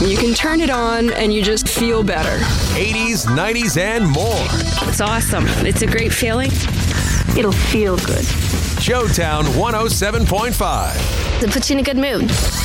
You can turn it on and you just feel better. 80s, 90s, and more. It's awesome. It's a great feeling. It'll feel good. Showtown 107.5. It puts you in a good mood.